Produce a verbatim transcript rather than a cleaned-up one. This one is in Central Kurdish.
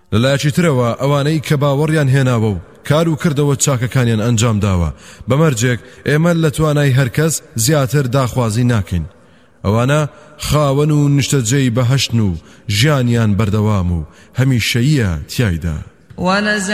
لەلایەکی ترەوە ئەوانەی کە باوەڕیان هێناوە و کار و کردەوە چاکەکانیان ئەنجام داوە بەمەرجێک ئێمە لە توانای هەرکەس زیاتر داخوازی ناکەین. ئەوانە خاوەن و نیشتەجێی بەهەشتن و ژیانیان بەردەوام و هەمیشەییە تیایدا.